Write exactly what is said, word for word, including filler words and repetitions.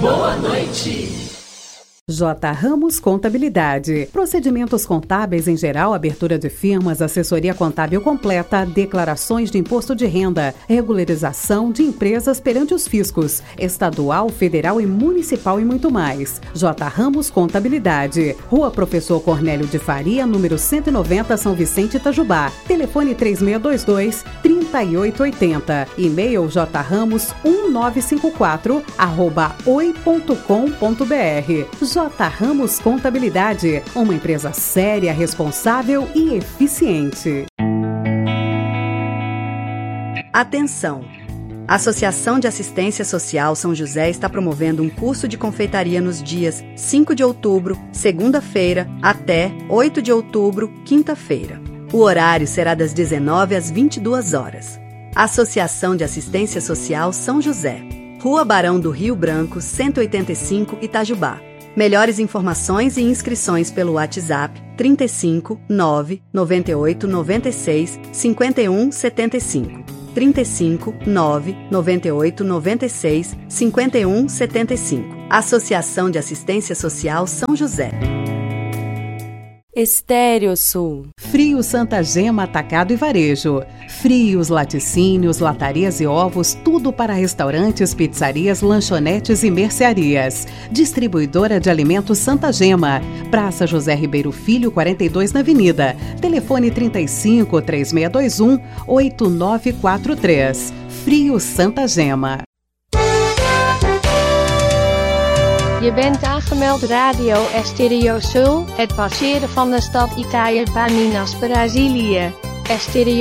Boa noite. J. Ramos Contabilidade. Procedimentos contábeis em geral, abertura de firmas, assessoria contábil completa, declarações de imposto de renda, regularização de empresas perante os fiscos, estadual, federal e municipal e muito mais. J. Ramos Contabilidade. Rua Professor Cornélio de Faria, número cento e noventa, São Vicente, Itajubá. Telefone três seis dois dois, três oito oito zero. E-mail jramos um nove cinco quatro arroba oi ponto com ponto br. J. Ramos Contabilidade, uma empresa séria, responsável e eficiente. Atenção! A Associação de Assistência Social São José está promovendo um curso de confeitaria nos dias cinco de outubro, segunda-feira, até oito de outubro, quinta-feira. O horário será das dezenove às vinte e duas horas. Associação de Assistência Social São José, Rua Barão do Rio Branco, cento e oitenta e cinco, Itajubá. Melhores informações e inscrições pelo WhatsApp trinta e cinco, nove, noventa e oito, noventa e seis, cinquenta e um, setenta e cinco. trinta e cinco, nove, noventa e oito, noventa e seis, cinquenta e um, setenta e cinco. Associação de Assistência Social São José. Estéreo Sul. Frio Santa Gema Atacado e Varejo. Frios, laticínios, latarias e ovos, tudo para restaurantes, pizzarias, lanchonetes e mercearias. Distribuidora de alimentos Santa Gema. Praça José Ribeiro Filho, quarenta e dois na Avenida. Telefone trinta e cinco, três seis dois um, oito nove quatro três. Frio Santa Gema. Je bent aangemeld Radio Estéreo Sul, het passeren van de stad Itaïa Minas Brazilië. Estéreo